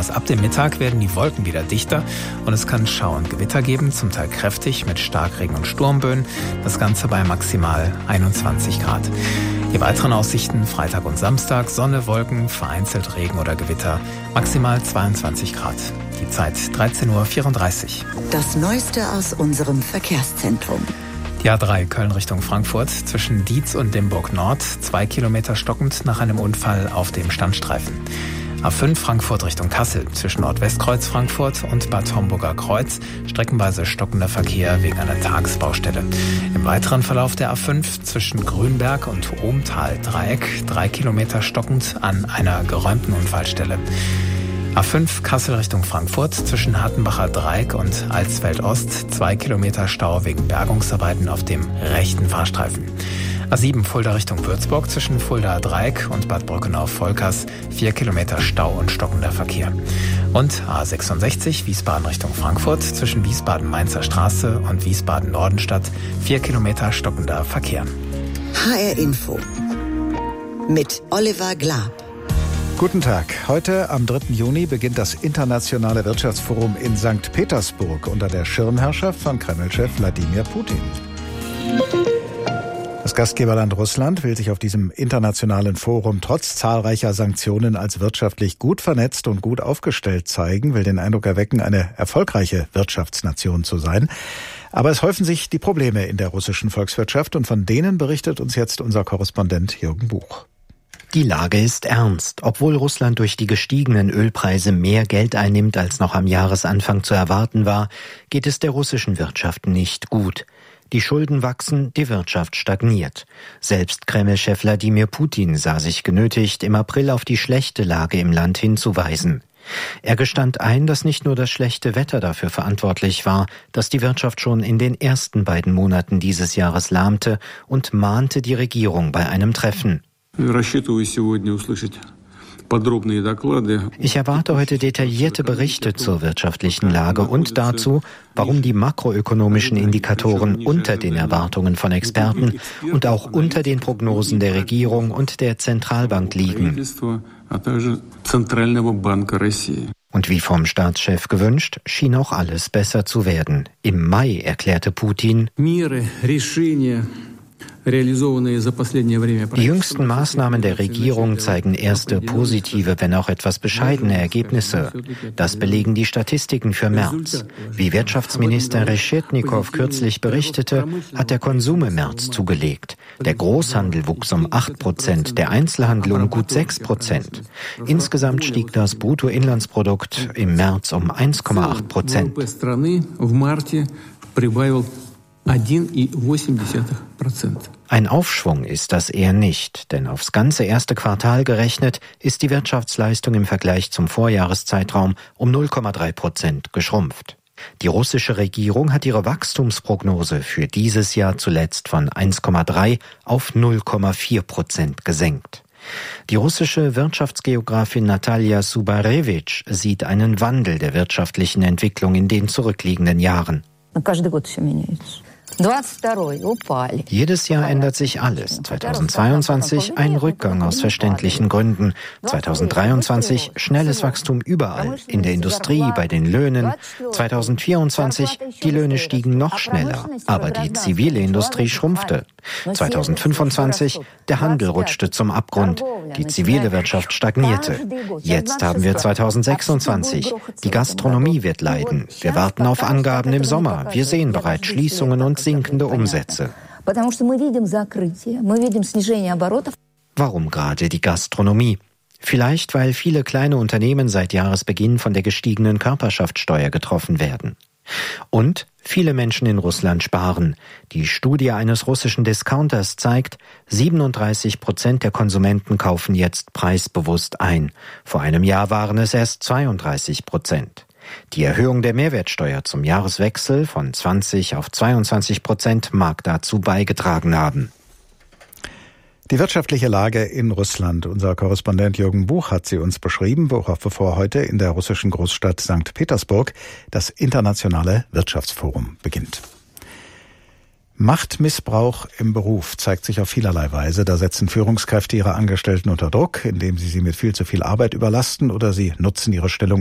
Erst ab dem Mittag werden die Wolken wieder dichter und es kann Schauer und Gewitter geben, zum Teil kräftig mit Starkregen und Sturmböen. Das Ganze bei maximal 21 Grad. Die weiteren Aussichten Freitag und Samstag: Sonne, Wolken, vereinzelt Regen oder Gewitter, maximal 22 Grad. Die Zeit 13:34 Uhr. Das Neueste aus unserem Verkehrszentrum. Die A3 Köln Richtung Frankfurt zwischen Dietz und Limburg Nord, 2 Kilometer stockend nach einem Unfall auf dem Standstreifen. A5 Frankfurt Richtung Kassel zwischen Nordwestkreuz Frankfurt und Bad Homburger Kreuz, streckenweise stockender Verkehr wegen einer Tagesbaustelle. Im weiteren Verlauf der A5 zwischen Grünberg und Ohmtal-Dreieck, 3 Kilometer stockend an einer geräumten Unfallstelle. A5 Kassel Richtung Frankfurt zwischen Hattenbacher Dreieck und Alsfeld-Ost, 2 Kilometer Stau wegen Bergungsarbeiten auf dem rechten Fahrstreifen. A7 Fulda Richtung Würzburg zwischen Fuldaer Dreieck und Bad Brückenau-Volkers, 4 Kilometer Stau und stockender Verkehr. Und A66 Wiesbaden Richtung Frankfurt zwischen Wiesbaden-Mainzer Straße und Wiesbaden-Nordenstadt, 4 Kilometer stockender Verkehr. HR Info mit Oliver Glab. Guten Tag. Heute, am 3. Juni, beginnt das Internationale Wirtschaftsforum in St. Petersburg unter der Schirmherrschaft von Kreml-Chef Wladimir Putin. Das Gastgeberland Russland will sich auf diesem internationalen Forum trotz zahlreicher Sanktionen als wirtschaftlich gut vernetzt und gut aufgestellt zeigen, will den Eindruck erwecken, eine erfolgreiche Wirtschaftsnation zu sein. Aber es häufen sich die Probleme in der russischen Volkswirtschaft und von denen berichtet uns jetzt unser Korrespondent Jürgen Buch. Die Lage ist ernst. Obwohl Russland durch die gestiegenen Ölpreise mehr Geld einnimmt, als noch am Jahresanfang zu erwarten war, geht es der russischen Wirtschaft nicht gut. Die Schulden wachsen, die Wirtschaft stagniert. Selbst Kreml-Chef Wladimir Putin sah sich genötigt, im April auf die schlechte Lage im Land hinzuweisen. Er gestand ein, dass nicht nur das schlechte Wetter dafür verantwortlich war, dass die Wirtschaft schon in den ersten beiden Monaten dieses Jahres lahmte, und mahnte die Regierung bei einem Treffen. Ich erwarte heute detaillierte Berichte zur wirtschaftlichen Lage und dazu, warum die makroökonomischen Indikatoren unter den Erwartungen von Experten und auch unter den Prognosen der Regierung und der Zentralbank liegen. Und wie vom Staatschef gewünscht, schien auch alles besser zu werden. Im Mai erklärte Putin: Die jüngsten Maßnahmen der Regierung zeigen erste positive, wenn auch etwas bescheidene Ergebnisse. Das belegen die Statistiken für März. Wie Wirtschaftsminister Reshetnikow kürzlich berichtete, hat der Konsum im März zugelegt. Der Großhandel wuchs um 8%, der Einzelhandel um gut 6%. Insgesamt stieg das Bruttoinlandsprodukt im März um 1,8%. Ein Aufschwung ist das eher nicht, denn aufs ganze erste Quartal gerechnet ist die Wirtschaftsleistung im Vergleich zum Vorjahreszeitraum um 0,3% geschrumpft. Die russische Regierung hat ihre Wachstumsprognose für dieses Jahr zuletzt von 1,3 auf 0,4% gesenkt. Die russische Wirtschaftsgeografin Natalia Subarewitsch sieht einen Wandel der wirtschaftlichen Entwicklung in den zurückliegenden Jahren. Jedes Jahr ändert sich alles. 2022 ein Rückgang aus verständlichen Gründen. 2023 schnelles Wachstum überall, in der Industrie, bei den Löhnen. 2024 die Löhne stiegen noch schneller, aber die zivile Industrie schrumpfte. 2025 der Handel rutschte zum Abgrund, die zivile Wirtschaft stagnierte. Jetzt haben wir 2026. Die Gastronomie wird leiden. Wir warten auf Angaben im Sommer. Wir sehen bereits Schließungen und sinkende Umsätze. Warum gerade die Gastronomie? Vielleicht, weil viele kleine Unternehmen seit Jahresbeginn von der gestiegenen Körperschaftssteuer getroffen werden. Und viele Menschen in Russland sparen. Die Studie eines russischen Discounters zeigt, 37% der Konsumenten kaufen jetzt preisbewusst ein. Vor einem Jahr waren es erst 32%. Die Erhöhung der Mehrwertsteuer zum Jahreswechsel von 20 auf 22% mag dazu beigetragen haben. Die wirtschaftliche Lage in Russland. Unser Korrespondent Jürgen Buch hat sie uns beschrieben, bevor heute in der russischen Großstadt St. Petersburg das Internationale Wirtschaftsforum beginnt. Machtmissbrauch im Beruf zeigt sich auf vielerlei Weise. Da setzen Führungskräfte ihre Angestellten unter Druck, indem sie mit viel zu viel Arbeit überlasten, oder sie nutzen ihre Stellung